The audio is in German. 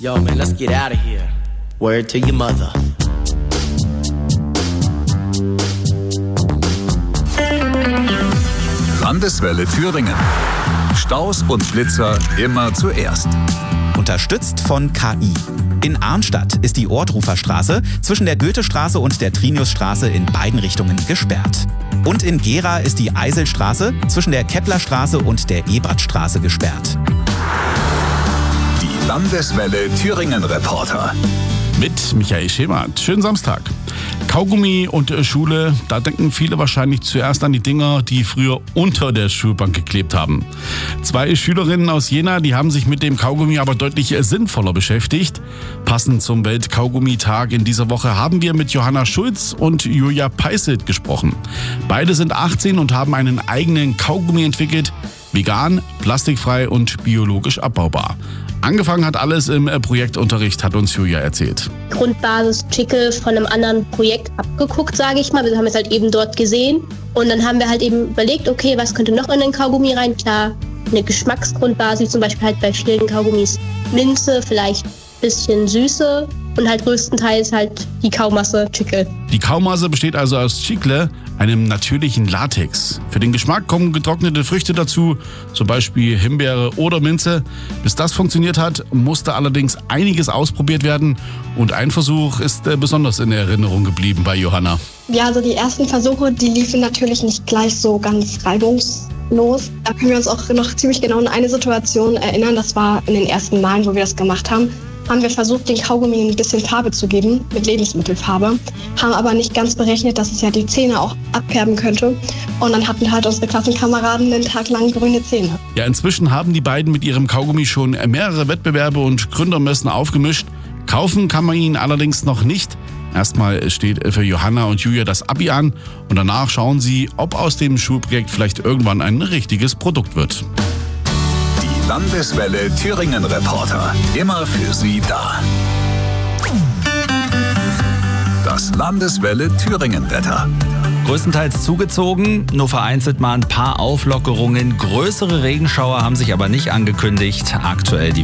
Yo, man, let's get out of here. Word to your mother. Landeswelle Thüringen. Staus und Blitzer immer zuerst. Unterstützt von KI. In Arnstadt ist die Ohrdruferstraße zwischen der Goethestraße und der Triniusstraße in beiden Richtungen gesperrt. Und in Gera ist die Eiselstraße zwischen der Keplerstraße und der Ebertstraße gesperrt. Die Landeswelle Thüringen Reporter. Mit Michael Schemert. Schönen Samstag. Kaugummi und Schule, da denken viele wahrscheinlich zuerst an die Dinger, die früher unter der Schulbank geklebt haben. 2 Schülerinnen aus Jena, die haben sich mit dem Kaugummi aber deutlich sinnvoller beschäftigt. Passend zum Weltkaugummitag in dieser Woche haben wir mit Johanna Schulz und Julia Peißelt gesprochen. Beide sind 18 und haben einen eigenen Kaugummi entwickelt. Vegan, plastikfrei und biologisch abbaubar. Angefangen hat alles im Projektunterricht, hat uns Julia erzählt. Grundbasis Chicle von einem anderen Projekt abgeguckt, sage ich mal. Wir haben es halt eben dort gesehen und dann haben wir halt eben überlegt, okay, was könnte noch in den Kaugummi rein? Klar, eine Geschmacksgrundbasis, zum Beispiel halt bei vielen Kaugummis Minze, vielleicht ein bisschen Süße und halt größtenteils halt die Kaumasse Chicle. Die Kaumasse besteht also aus Chicle, einem natürlichen Latex. Für den Geschmack kommen getrocknete Früchte dazu, zum Beispiel Himbeere oder Minze. Bis das funktioniert hat, musste allerdings einiges ausprobiert werden und ein Versuch ist besonders in Erinnerung geblieben bei Johanna. Ja, also die ersten Versuche, die liefen natürlich nicht gleich so ganz reibungslos. Da können wir uns auch noch ziemlich genau an eine Situation erinnern. Das war in den ersten Malen, wo wir das gemacht haben. Haben wir versucht, den Kaugummi ein bisschen Farbe zu geben, mit Lebensmittelfarbe, haben aber nicht ganz berechnet, dass es ja die Zähne auch abfärben könnte. Und dann hatten halt unsere Klassenkameraden den Tag lang grüne Zähne. Ja, inzwischen haben die beiden mit ihrem Kaugummi schon mehrere Wettbewerbe und Gründermessen aufgemischt. Kaufen kann man ihn allerdings noch nicht. Erstmal steht für Johanna und Julia das Abi an und danach schauen sie, ob aus dem Schulprojekt vielleicht irgendwann ein richtiges Produkt wird. Landeswelle Thüringen Reporter. Immer für Sie da. Das Landeswelle Thüringen Wetter. Größtenteils zugezogen, nur vereinzelt mal ein paar Auflockerungen. Größere Regenschauer haben sich aber nicht angekündigt. Aktuell die